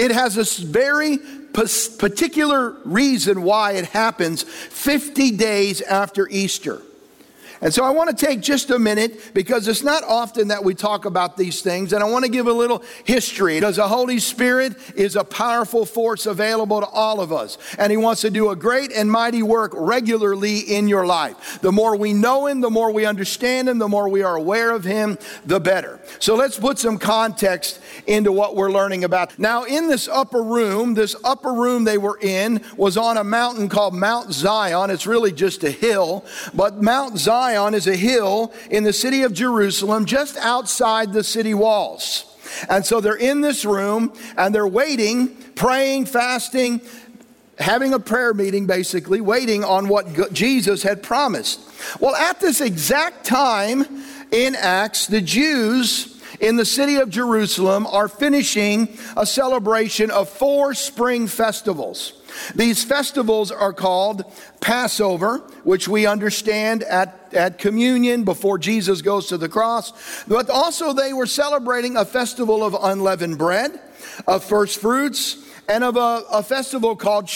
it has a very particular reason why it happens 50 days after Easter. And so I want to take just a minute, because it's not often that we talk about these things, and I want to give a little history, because the Holy Spirit is a powerful force available to all of us, and He wants to do a great and mighty work regularly in your life. The more we know Him, the more we understand Him, the more we are aware of Him, the better. So let's put some context into what we're learning about. Now, in this upper room they were in was on a mountain called Mount Zion. It's really just a hill, but Mount Zion is a hill in the city of Jerusalem, just outside the city walls. And so they're in this room and they're waiting, praying, fasting, having a prayer meeting, basically waiting on what Jesus had promised. Well, at this exact time in Acts, the Jews in the city of Jerusalem are finishing a celebration of 4 spring festivals. These festivals are called Passover, which we understand at communion before Jesus goes to the cross. But also they were celebrating a festival of unleavened bread, of first fruits, and of a festival called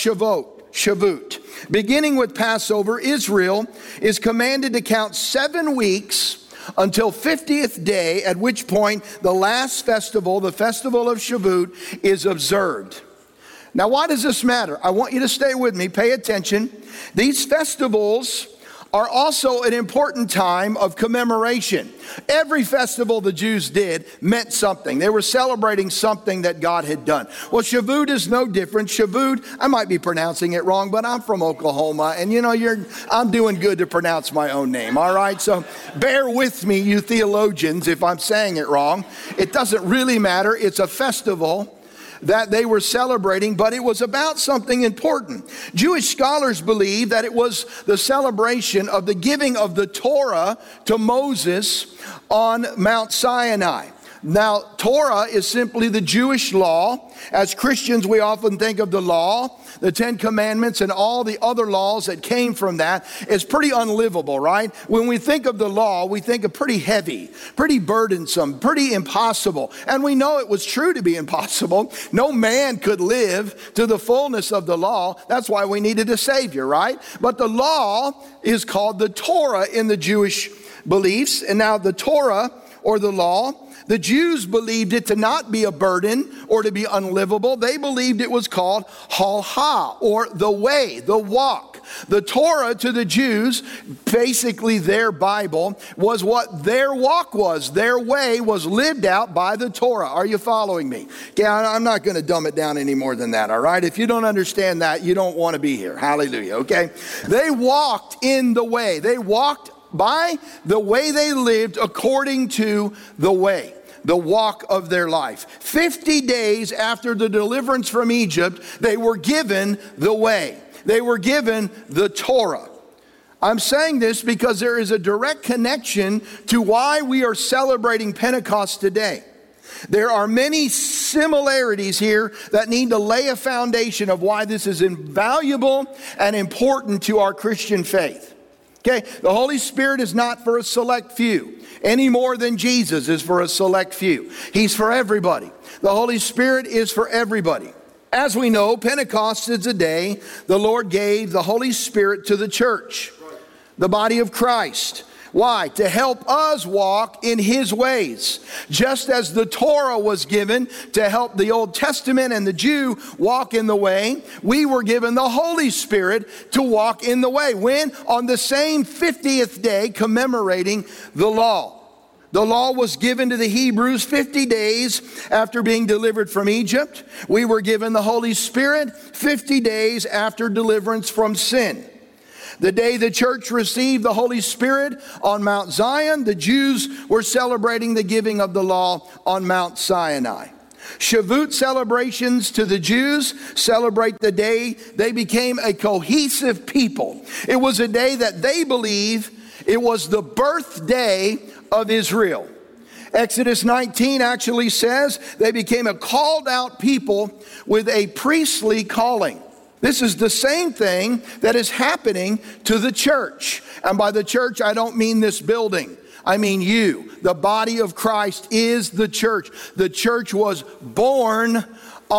Shavuot. Beginning with Passover, Israel is commanded to count 7 weeks until 50th day, at which point the last festival, the festival of Shavuot, is observed. Now, why does this matter? I want you to stay with me, pay attention. These festivals are also an important time of commemoration. Every festival the Jews did meant something. They were celebrating something that God had done. Well, Shavuot is no different. Shavuot, I might be pronouncing it wrong, but I'm from Oklahoma, and I'm doing good to pronounce my own name, all right? So bear with me, you theologians, if I'm saying it wrong. It doesn't really matter. It's a festival that they were celebrating, but it was about something important. Jewish scholars believe that it was the celebration of the giving of the Torah to Moses on Mount Sinai. Now, Torah is simply the Jewish law. As Christians, we often think of the law, the 10 Commandments, and all the other laws that came from that is pretty unlivable, right? When we think of the law, we think of pretty heavy, pretty burdensome, pretty impossible. And we know it was true to be impossible. No man could live to the fullness of the law. That's why we needed a Savior, right? But the law is called the Torah in the Jewish beliefs. And now the Torah, or the law, the Jews believed it to not be a burden or to be unlivable. They believed it was called halha, or the way, the walk. The Torah to the Jews, basically their Bible, was what their walk was. Their way was lived out by the Torah. Are you following me? Okay, I'm not going to dumb it down any more than that, all right? If you don't understand that, you don't want to be here. Hallelujah, okay? They walked in the way. They walked by the way they lived according to the way, the walk of their life. 50 days after the deliverance from Egypt, they were given the way. They were given the Torah. I'm saying this because there is a direct connection to why we are celebrating Pentecost today. There are many similarities here that need to lay a foundation of why this is invaluable and important to our Christian faith. Okay, the Holy Spirit is not for a select few, any more than Jesus is for a select few. He's for everybody. The Holy Spirit is for everybody. As we know, Pentecost is the day the Lord gave the Holy Spirit to the church, the body of Christ. Why? To help us walk in His ways. Just as the Torah was given to help the Old Testament and the Jew walk in the way, we were given the Holy Spirit to walk in the way. When? On the same 50th day commemorating the law. The law was given to the Hebrews 50 days after being delivered from Egypt. We were given the Holy Spirit 50 days after deliverance from sin. The day the church received the Holy Spirit on Mount Zion, the Jews were celebrating the giving of the law on Mount Sinai. Shavuot celebrations to the Jews celebrate the day they became a cohesive people. It was a day that they believe it was the birthday of Israel. Exodus 19 actually says they became a called out people with a priestly calling. This is the same thing that is happening to the church. And by the church, I don't mean this building. I mean you. The body of Christ is the church. The church was born